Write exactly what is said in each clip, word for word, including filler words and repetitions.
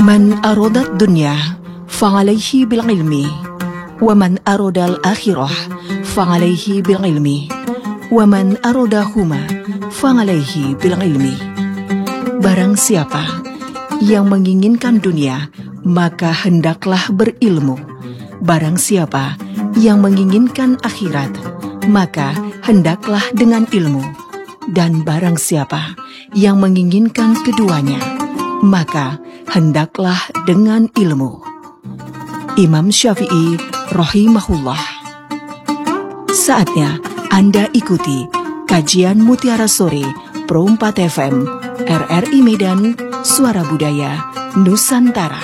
من أراد الدنيا فعليه بالعلم ومن أراد الآخرة فعليه بالعلم ومن أرادهما فعليه بالعلم. Barang siapa yang menginginkan dunia, maka hendaklah berilmu. Barang siapa yang menginginkan akhirat, maka hendaklah dengan ilmu. Dan barang siapa yang menginginkan keduanya, maka hendaklah dengan ilmu. Imam Syafi'i rahimahullah. Saatnya Anda ikuti kajian Mutiara Sore Pro empat F M R R I Medan, Suara Budaya Nusantara.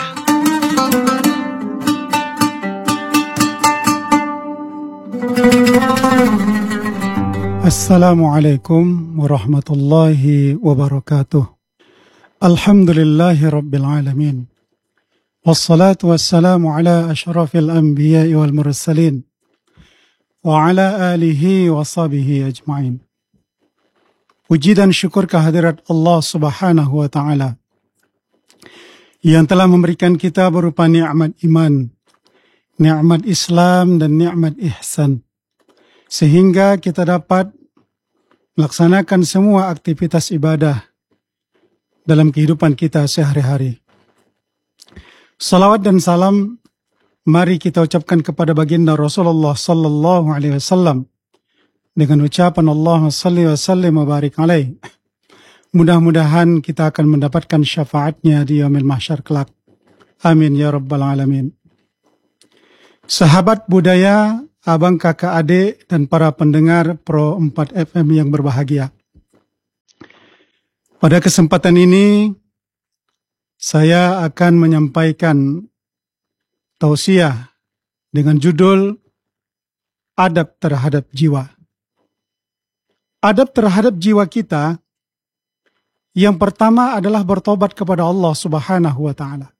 Assalamualaikum warahmatullahi wabarakatuh. Alhamdulillahi rabbil alamin. Wassalatu wassalamu ala ashrafil anbiya'i wal mursalin wa ala alihi wa sahbihi ajma'in. Puji dan syukur kehadirat Allah subhanahu wa ta'ala yang telah memberikan kita berupa nikmat iman, nikmat Islam dan nikmat ihsan, sehingga kita dapat melaksanakan semua aktivitas ibadah dalam kehidupan kita sehari-hari. Salawat dan salam mari kita ucapkan kepada baginda Rasulullah sallallahu alaihi wasallam dengan ucapan Allahumma salli wa sallim wa barik alaih. Mudah-mudahan kita akan mendapatkan syafaatnya di yaumil mahsyar kelak. Amin ya rabbal alamin. Sahabat budaya, abang, kakak, adik, dan para pendengar Pro empat F M yang berbahagia. Pada kesempatan ini, saya akan menyampaikan tausiah dengan judul Adab Terhadap Jiwa. Adab terhadap jiwa kita, yang pertama adalah bertobat kepada Allah subhanahu wa ta'ala.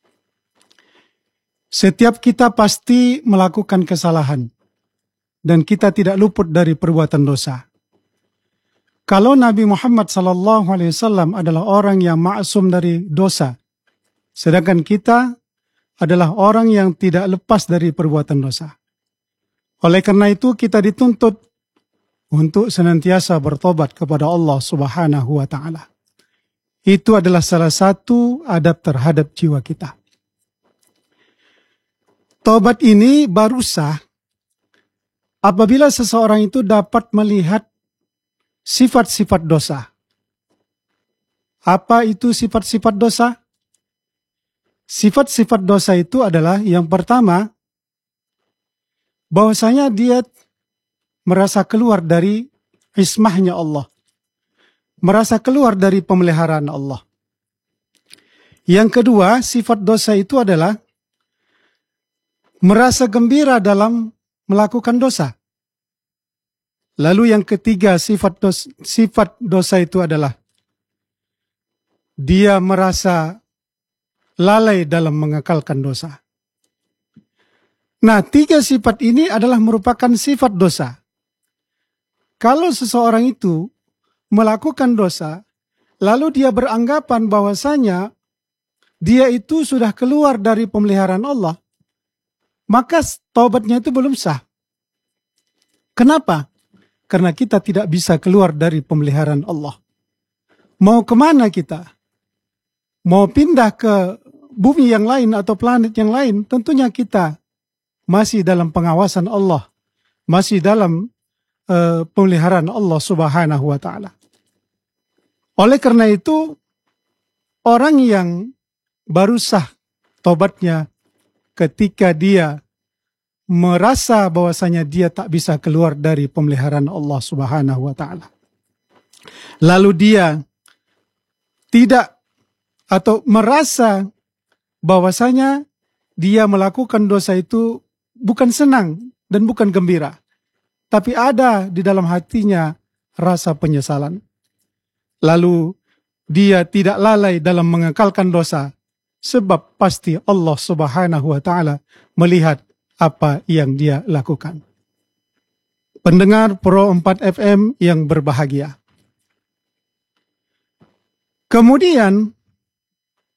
Setiap kita pasti melakukan kesalahan, dan kita tidak luput dari perbuatan dosa. Kalau Nabi Muhammad sallallahu alaihi wasallam adalah orang yang maksum dari dosa, sedangkan kita adalah orang yang tidak lepas dari perbuatan dosa. Oleh karena itu kita dituntut untuk senantiasa bertobat kepada Allah subhanahu wa ta'ala. Itu adalah salah satu adab terhadap jiwa kita. Tobat ini baru sah apabila seseorang itu dapat melihat sifat-sifat dosa. Apa itu sifat-sifat dosa? Sifat-sifat dosa itu adalah yang pertama, bahwasanya dia merasa keluar dari ismahnya Allah, merasa keluar dari pemeliharaan Allah. Yang kedua, sifat dosa itu adalah merasa gembira dalam melakukan dosa. Lalu yang ketiga, sifat dosa, sifat dosa itu adalah dia merasa lalai dalam mengekalkan dosa. Nah, tiga sifat ini adalah merupakan sifat dosa. Kalau seseorang itu melakukan dosa, lalu dia beranggapan bahwasanya dia itu sudah keluar dari pemeliharaan Allah, maka taubatnya itu belum sah. Kenapa? Karena kita tidak bisa keluar dari pemeliharaan Allah. Mau kemana kita? Mau pindah ke bumi yang lain atau planet yang lain? Tentunya kita masih dalam pengawasan Allah, masih dalam uh, pemeliharaan Allah subhanahu wa ta'ala. Oleh karena itu, orang yang baru sah taubatnya ketika dia merasa bahwasanya dia tak bisa keluar dari pemeliharaan Allah subhanahu wa ta'ala. Lalu dia tidak atau merasa bahwasanya dia melakukan dosa itu bukan senang dan bukan gembira, tapi ada di dalam hatinya rasa penyesalan. Lalu dia tidak lalai dalam mengekalkan dosa, sebab pasti Allah subhanahu wa ta'ala melihat apa yang dia lakukan. Pendengar Pro empat F M yang berbahagia. Kemudian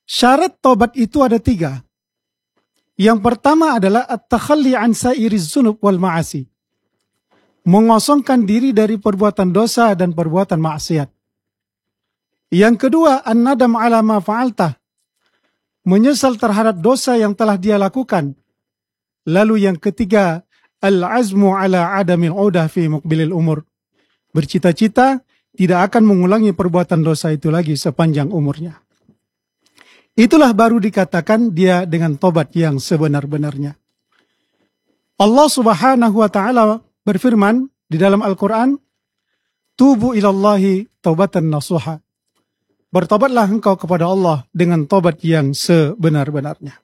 Syarat tobat itu ada tiga. Yang pertama adalah at-takhalli an sairiz dzunub wal ma'asi. Mengosongkan diri dari perbuatan dosa dan perbuatan maksiat. Yang kedua, an-nadam ala ma fa'altah. Menyesal terhadap dosa yang telah dia lakukan. Lalu yang ketiga, al-azmu ala adamil udah fi muqbilil umur. Bercita-cita tidak akan mengulangi perbuatan dosa itu lagi sepanjang umurnya. Itulah baru dikatakan dia dengan tobat yang sebenar-benarnya. Allah Subhanahu wa taala berfirman di dalam Al-Qur'an, "Tubu ilallahi taubatan nasuha." Bertobatlah engkau kepada Allah dengan tobat yang sebenar-benarnya.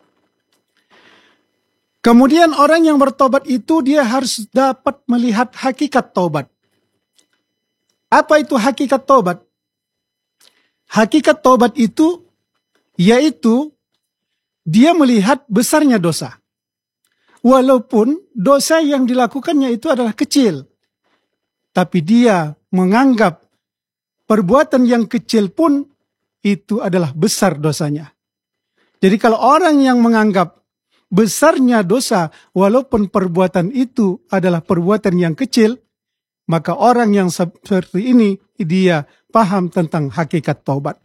Kemudian orang yang bertobat itu dia harus dapat melihat hakikat tobat. Apa itu hakikat tobat? Hakikat tobat itu yaitu dia melihat besarnya dosa. Walaupun dosa yang dilakukannya itu adalah kecil. Tapi dia menganggap perbuatan yang kecil pun itu adalah besar dosanya. Jadi kalau orang yang menganggap besarnya dosa walaupun perbuatan itu adalah perbuatan yang kecil, maka orang yang seperti ini dia paham tentang hakikat taubat.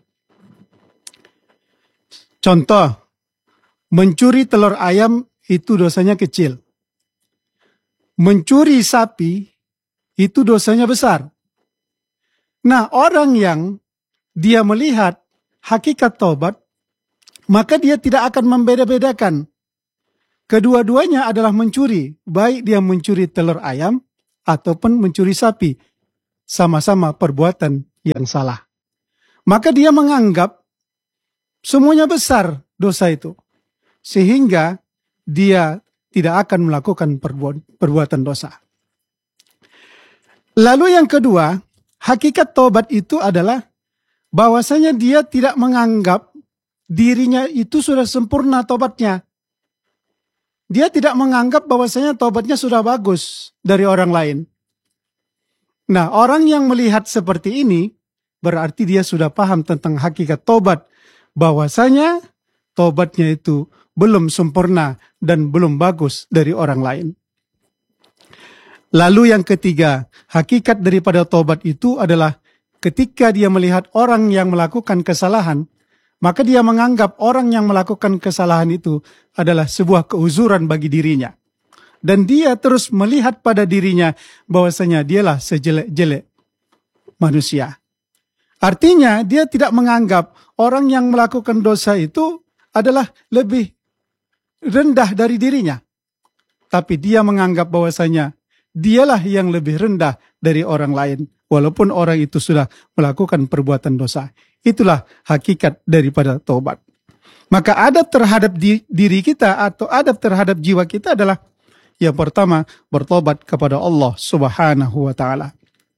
Contoh, mencuri telur ayam itu dosanya kecil. Mencuri sapi itu dosanya besar. Nah, orang yang dia melihat hakikat taubat, maka dia tidak akan membeda-bedakan. Kedua-duanya adalah mencuri, baik dia mencuri telur ayam ataupun mencuri sapi. Sama-sama perbuatan yang salah. Maka dia menganggap semuanya besar dosa itu. Sehingga dia tidak akan melakukan perbuatan dosa. Lalu yang kedua, hakikat taubat itu adalah bahwasanya dia tidak menganggap dirinya itu sudah sempurna taubatnya. Dia tidak menganggap bahwasanya taubatnya sudah bagus dari orang lain. Nah, orang yang melihat seperti ini berarti dia sudah paham tentang hakikat taubat, bahwasanya taubatnya itu belum sempurna dan belum bagus dari orang lain. Lalu yang ketiga, hakikat daripada taubat itu adalah ketika dia melihat orang yang melakukan kesalahan, maka dia menganggap orang yang melakukan kesalahan itu adalah sebuah keuzuran bagi dirinya. Dan dia terus melihat pada dirinya bahwasanya dialah sejelek-jelek manusia. Artinya dia tidak menganggap orang yang melakukan dosa itu adalah lebih rendah dari dirinya. Tapi dia menganggap bahwasanya dialah yang lebih rendah dari orang lain, walaupun orang itu sudah melakukan perbuatan dosa. Itulah hakikat daripada taubat. Maka adab terhadap di, diri kita atau adab terhadap jiwa kita adalah yang pertama, bertobat kepada Allah Subhanahu wa taala.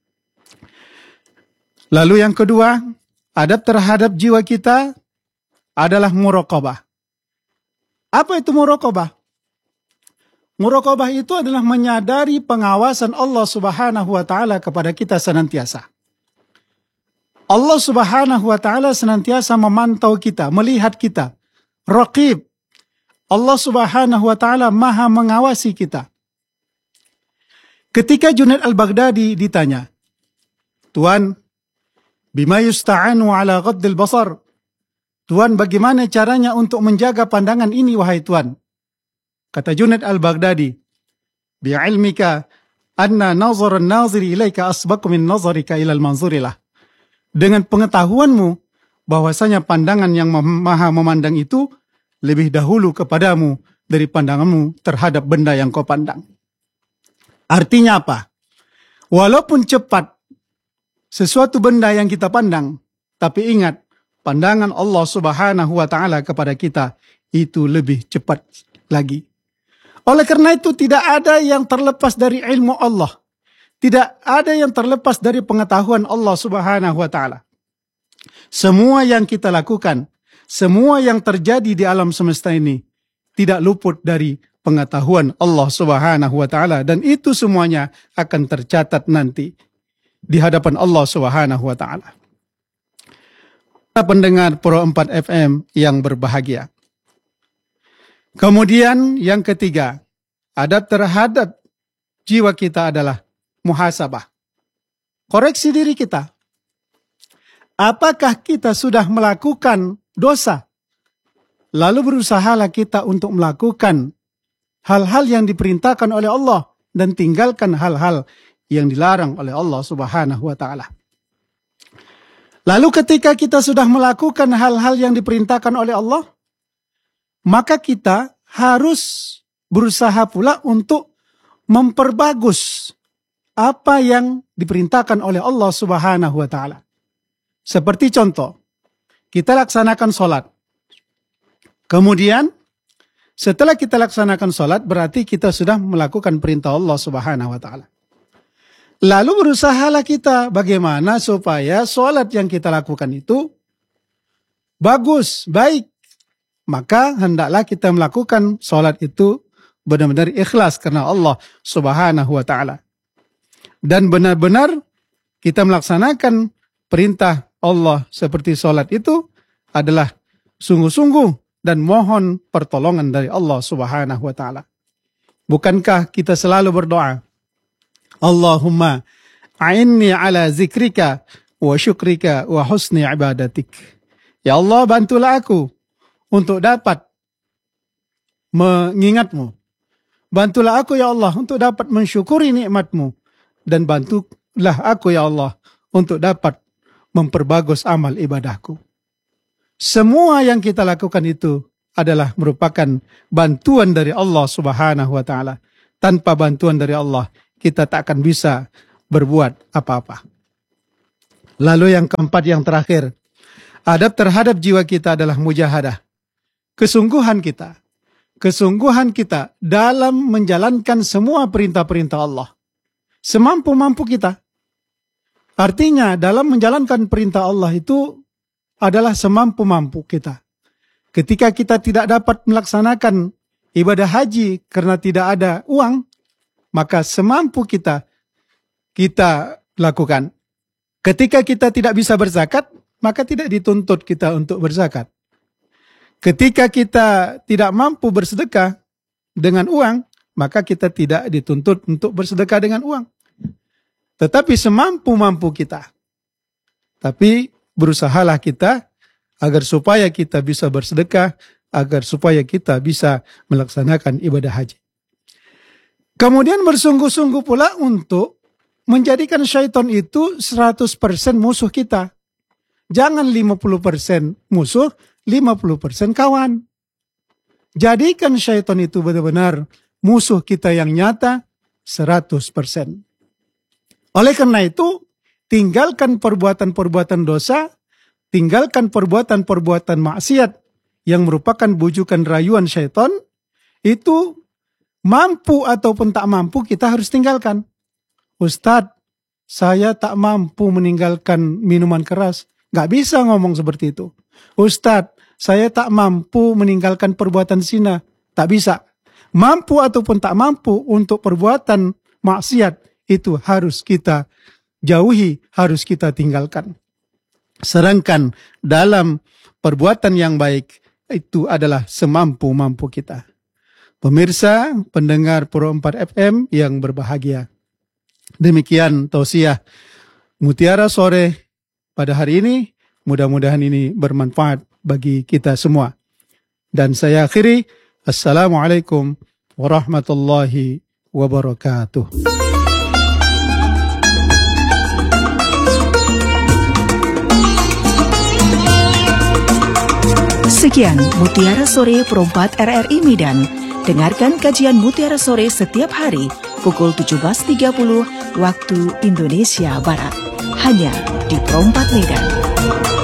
Lalu yang kedua, adab terhadap jiwa kita adalah muraqabah. Apa itu muraqabah? Muraqabah itu adalah menyadari pengawasan Allah Subhanahu wa taala kepada kita senantiasa. Allah Subhanahu wa taala senantiasa memantau kita, melihat kita. Raqib. Allah Subhanahu wa taala Maha mengawasi kita. Ketika Junaid al-Baghdadi ditanya, "Tuan, bima yusta'anu ala ghaddil basar?" Tuan, bagaimana caranya untuk menjaga pandangan ini, wahai Tuan? Kata Junaid al-Baghdadi, "Bi'ilmika anna nazar an-naziri ilaika asbaqu min nazarika ila al-manzuri lah." Dengan pengetahuanmu bahwasanya pandangan yang Maha memandang itu lebih dahulu kepadamu dari pandanganmu terhadap benda yang kau pandang. Artinya apa? Walaupun cepat sesuatu benda yang kita pandang, tapi ingat, pandangan Allah Subhanahu wa taala kepada kita itu lebih cepat lagi. Oleh karena itu tidak ada yang terlepas dari ilmu Allah. Tidak ada yang terlepas dari pengetahuan Allah Subhanahu wa taala. Semua yang kita lakukan, semua yang terjadi di alam semesta ini tidak luput dari pengetahuan Allah Subhanahu wa taala, dan itu semuanya akan tercatat nanti di hadapan Allah Subhanahu wa taala. pendengar Pro empat F M yang berbahagia. Kemudian yang ketiga, adab terhadap jiwa kita adalah muhasabah. Koreksi diri kita. Apakah kita sudah melakukan dosa? Lalu berusahalah kita untuk melakukan hal-hal yang diperintahkan oleh Allah dan tinggalkan hal-hal yang dilarang oleh Allah Subhanahu wa taala. Lalu ketika kita sudah melakukan hal-hal yang diperintahkan oleh Allah, maka kita harus berusaha pula untuk memperbagus apa yang diperintahkan oleh Allah Subhanahu wa taala. Seperti contoh, kita laksanakan sholat. Kemudian setelah kita laksanakan sholat, berarti kita sudah melakukan perintah Allah Subhanahu wa taala. Lalu berusahalah kita bagaimana supaya sholat yang kita lakukan itu bagus, baik. Maka hendaklah kita melakukan sholat itu benar-benar ikhlas karena Allah Subhanahu wa taala. Dan benar-benar kita melaksanakan perintah Allah seperti sholat itu adalah sungguh-sungguh dan mohon pertolongan dari Allah Subhanahu wa taala. Bukankah kita selalu berdoa, Allahumma a'inni ala zikrika wa syukrika wa husni ibadatik. Ya Allah, bantulah aku untuk dapat mengingatmu. Bantulah aku ya Allah untuk dapat mensyukuri nikmatmu. Dan bantulah aku ya Allah untuk dapat memperbagus amal ibadahku. Semua yang kita lakukan itu adalah merupakan bantuan dari Allah Subhanahu wa taala. Tanpa bantuan dari Allah, kita tak akan bisa berbuat apa-apa. Lalu yang keempat, yang terakhir, adab terhadap jiwa kita adalah mujahadah. Kesungguhan kita. Kesungguhan kita dalam menjalankan semua perintah-perintah Allah. Semampu-mampu kita. Artinya dalam menjalankan perintah Allah itu adalah semampu-mampu kita. Ketika kita tidak dapat melaksanakan ibadah haji karena tidak ada uang, maka semampu kita, kita lakukan. Ketika kita tidak bisa berzakat, maka tidak dituntut kita untuk berzakat. Ketika kita tidak mampu bersedekah dengan uang, maka kita tidak dituntut untuk bersedekah dengan uang. Tetapi semampu-mampu kita. Tapi berusahalah kita agar supaya kita bisa bersedekah, agar supaya kita bisa melaksanakan ibadah haji. Kemudian bersungguh-sungguh pula untuk menjadikan syaitan itu seratus persen musuh kita. Jangan lima puluh persen musuh, lima puluh persen kawan. Jadikan syaitan itu benar-benar musuh kita yang nyata seratus persen. Oleh karena itu, tinggalkan perbuatan-perbuatan dosa, tinggalkan perbuatan-perbuatan maksiat yang merupakan bujukan rayuan syaitan, itu mampu ataupun tak mampu kita harus tinggalkan. Ustadz, saya tak mampu meninggalkan minuman keras. Gak bisa ngomong seperti itu. Ustadz, saya tak mampu meninggalkan perbuatan zina. Tak bisa. Mampu ataupun tak mampu untuk perbuatan maksiat, itu harus kita jauhi, harus kita tinggalkan. Sedangkan dalam perbuatan yang baik, itu adalah semampu-mampu kita. Pemirsa, pendengar Pro empat F M yang berbahagia. Demikian tausiah Mutiara Sore pada hari ini. Mudah-mudahan ini bermanfaat bagi kita semua. Dan saya akhiri. Assalamualaikum warahmatullahi wabarakatuh. Sekian Mutiara Sore Pro empat R R I Medan. Dengarkan kajian Mutiara Sore setiap hari pukul tujuh belas tiga puluh waktu Indonesia Barat. Hanya di Pro empat Medan.